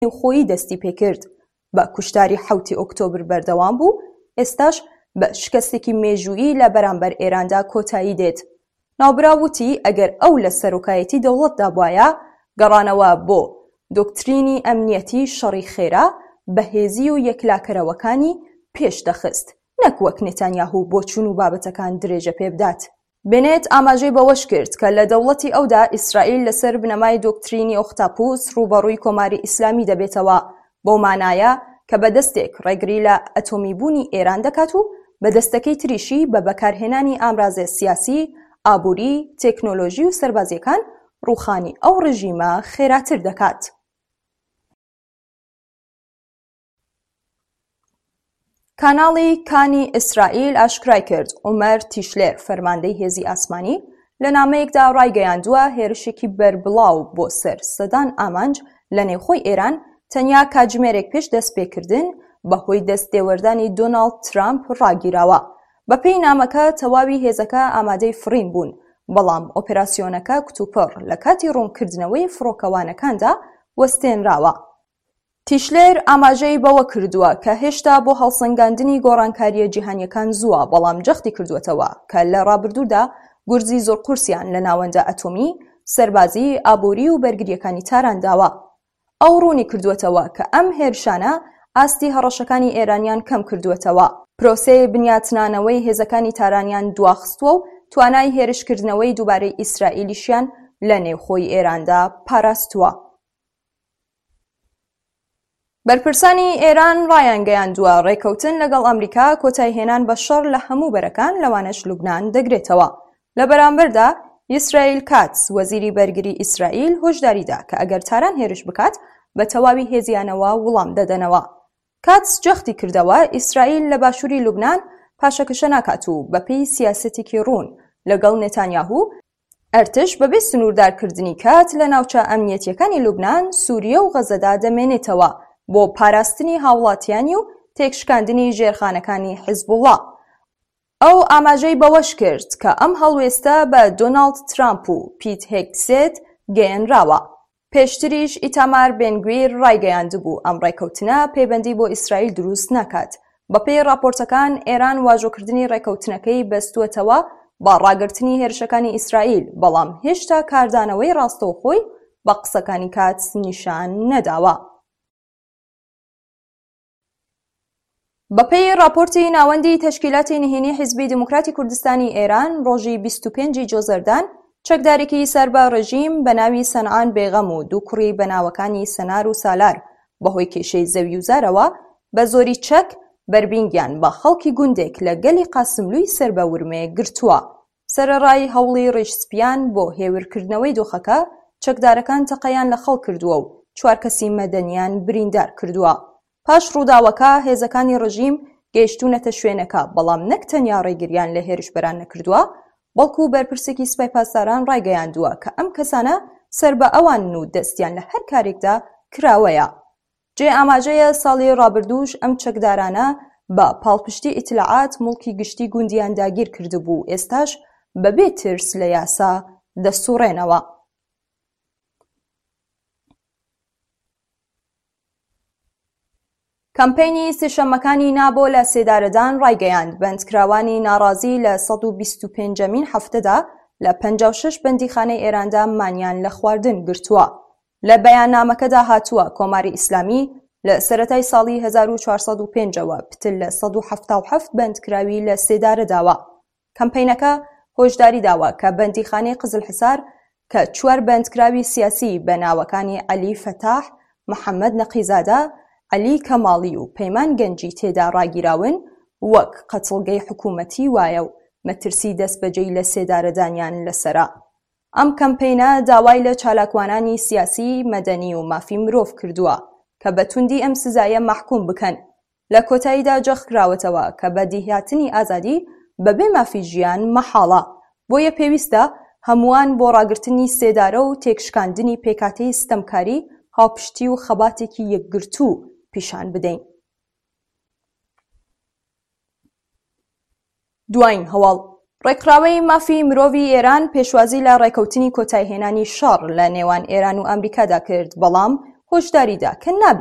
خۆی دەستی پێکرد بە کوشتاری 7 ئۆکتۆبر بەردەوام بوو، ئێستاش بە شکستێکی مێژوویی لە بەرامبەر ئێراندا کۆتایی دێت. ناوبرا وتی ئەگەر ئەو لە سەرۆکایەتی دەوڵەتدا بوایە، گەڕانەوە بۆ دۆکترینی ئەمنیەتی شەڕی خێرا بەهێزی و یەکلاکەرەوەکانی پێش دەخست، نەک وەک نێتانیاهو بۆ چوون و بابەتەکان درێژە پێ بدات. بێنێت ئاماژەی بەوەش کرد کە لە دەوڵەتی ئەودا ئیسرائیل لەسەر بنەمای دۆکترینی ئۆختاپوس ڕوبەڕووی کۆماری ئیسلامی دەبێتەوە، بۆ مانایە کە بەدەستێک ڕێگری لە ئەتۆمیبوونی ئێران دەکات و بەدەستەکەی تریشی بە بەکارهێنانی ئامرازە سیاسی، ئابووری، تێکنۆلۆژی و سەربازیەکان ڕووخانی ئەو ڕژیمە خێراتر دەکات. کاناڵی کانی ئیسرائیل ئاشکرای کرد عومەر تیشلێر فەرماندەی هێزی ئاسمانی لە نامەیەکدا ڕایگەیاندووە هێرشێکی بەربڵاو بۆ سەر سەدان ئامانج لە نێوخۆی ئێران تەنیا کاتژمێرێک پێش دەستپێکردن بەهۆی دەستێوەردانی دۆناڵد ترامپ ڕاگیراوە. بەپێی نامەکە تەواوی هێزەکە ئامادەی فڕین بوون، بەڵام ئۆپێراسیۆنەکە کتوپڕ لە کاتی ڕوونکردنەوەی فڕۆکەوانەکاندا وەستێنراوە. تیشلێر ئاماژەی بەوە کردووە کە هێشتا بۆ هەڵسەنگاندنی گۆڕانکاریە جیهانیەکان زووە، بەڵام جەختی کردوێتەوە کە لە ڕابردوودا گورزی زۆر قورسیان لە ناوەندە ئەتۆمی، سەربازی، ئابووری و بەرگریەکانی تارانداوە. ئەو ڕوونی کردوێتەوە کە ئەم هێرشانە ئاستی هەڕەشەکانی ئێرانیان کەم کردوێتەوە، پرۆسەی بنیاتنانەوەی هێزەکانی تارانیان دواخستووە و توانای هێرشکردنەوەی دووبارەی ئیسرائیلیشیان لە نێوخۆی ئێراندا پاراستووە. بەرپرسانی ئێران ڕایانگەیاندووە ڕێکەوتن لەگەڵ ئەمریکا کۆتایهێنان بە شەڕ لە هەموو بەرەکان لەوانەش لوبنان دەگرێتەوە. لە بەرامبەردا ئیسرائیل کاتس وەزیری بەرگری ئیسرائیل هۆشداریدا کە ئەگەر تاران هێرش بکات بە تەواوی هێزیانەوە وڵام دەدەنەوە. کاتس جەختی کردەوە ئیسرائیل لە باشووری لوبنان پاشەکشە ناکات و بەپێی سیاسەتێکی ڕوون لەگەڵ نێتانیاهو ئەرتش بەبێ سنووردارکردنی کات لە ناوچە ئەمنیەتیەکانی لوبنان، سووریە و غەزەدا دەمێنێتەوە بۆ پاراستنی هاوڵاتیانی و تێکشکاندنی ژێرخانەکانی حیزبوڵڵا. ئەو ئاماژەی بەوەش کرد کە ئەم هەڵوێستە بە دۆناڵد ترامپ و پیت هێگسێت گەیەنراوە. پێشتریش ئیتامار بێنگویر ڕایگەیاندبوو ئەم ڕێکەوتنە پەیوەندی بۆ ئیسرائیل دروست ناکات. بەپێی راپۆرتەکان ئێران واژۆکردنی ڕێکەوتنەکەی بەستووەتەوە با ڕاگررتنی هێرشەکانی ئیسرائیل، بەڵام هێشتا کاردانەوەی ڕاستەوخۆی بە قسەکانی کاتس نیشان نەداوە. بەپێی راپۆرتی ناوەندی تەشکیلاتی نهێنی حیزبی دموکراتی کوردستانی ئێران ڕۆژی 25 جۆزەردان چەکدارێکی سەر بە ڕژیم بە ناوی سەنعان بێغەم و دوو کوڕی بەناوەکانی سەنار و سالار بەهۆی کێشەی زەوی و زارەوە بە زۆری چەک بەربینگیان بە خەڵکی گوندێک لە گەلی قاسملووی سەر بە ورمێ گرتووە. سەرەڕای هەوڵی ڕێژسپیان بۆ هێورکردنەوەی دۆخەکە چەکدارەکان تەقەیان لە خەڵ کردووە و 4 کەسی مەدەنیان بریندار کردووە. پاش ڕووداوەکە هێزەکانی ڕژیم گەیشتوونەتە شوێنەکە، بەڵام نەک تەنیا ڕێگریان لە هێرشبەران نەکردووە، بەڵکو بەرپرسێکی سوپای پاسداران ڕایگەیاندووە کە ئەم کەسانە سەر بە ئەوان و دەستیان لە هەر کارێکدا کراوەیە. جێ ئاماژەیە ساڵی ڕابردووش ئەم چەکدارانە بە پاڵپشتی ئیتلاعات مڵکی گشتی گوندیان داگیر کردبوو، ئێستاش بەبێ ترس لە یاسا دەسوڕێنەوە. کەمپەینی سێشەممەکانی نابۆ لە سێدارەدان ڕایگەیاند بەندکراوانی ناڕازی لە 125مین هەفتەدا لە 56 بەندیخانەی ئێراندا مانیان لە خواردن گرتووە. لە بەیاننامەکەدا هاتووە کۆماری ئیسلامی لە سەرەتای ساڵی 1405ەوە پتل لە 177 بەندکراوی لە سێدارەداوە. کەمپەینەکە هۆشداری داوە کە بەندیخانەی قزلحسار کە 4 بەندکراوی سیاسی بە ناوەکانی عەلی فەتاح، محەممەد نەقیزادە، عەلی کەماڵی و پەیمان گەنجی تێدا ڕاگیراون وەک قەتڵگەی حکوومەتی وایە و مەترسی دەستبەجەی لە سێدارەدانیان لەسەرا. ئەم کەمپەینە داوای لە چالاکوانانی سیاسی، مەدەنی و مافی مرۆڤ کردووە کە بە توندی ئەم سزایە مەحکوم بکەن. لە کۆتاییدا جەخکراوەتەوە کە بەدیهاتنی ئازادی بەبێ مافی ژیان مەحاڵە، بۆیە پێویستە هەمووان بۆ ڕاگررتنی سێدارە و تێکشکاندنی پێکاتەی ستەمکاری، هاوپشتی و خەباتێکی یەکگرتوو پیشان بدەین. دوایین هەواڵ ڕێکخراوەی مافی مرۆڤی ئێران پێشوازی لە ڕێکەوتنی کۆتایهێنانی شەڕ لە نێوان ئێران و ئەمریکادا کرد، بەڵام هۆشداریدا کە نابێت